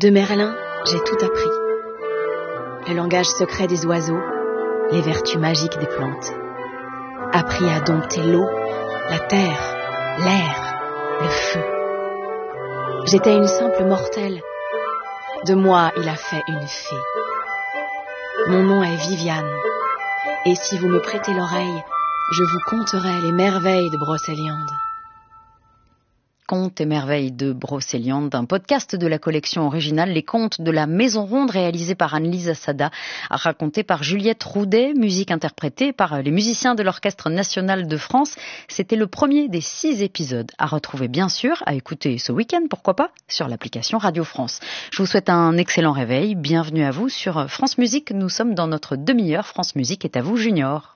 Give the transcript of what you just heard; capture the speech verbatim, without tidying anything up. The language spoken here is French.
De Merlin, j'ai tout appris. Le langage secret des oiseaux, les vertus magiques des plantes. Appris à dompter l'eau, la terre, l'air, le feu. J'étais une simple mortelle. De moi, il a fait une fée. Mon nom est Viviane. Et si vous me prêtez l'oreille, je vous conterai les merveilles de Brocéliande. Contes et merveilles de Brocéliande, un podcast de la collection originale Les Contes de la Maison Ronde, réalisé par Anne-Lise Assada, raconté par Juliette Roudet, musique interprétée par les musiciens de l'Orchestre National de France. C'était le premier des six épisodes, à retrouver bien sûr, à écouter ce week-end, pourquoi pas, sur l'application Radio France. Je vous souhaite un excellent réveil, bienvenue à vous sur France Musique. Nous sommes dans notre demi-heure, France Musique est à vous Junior.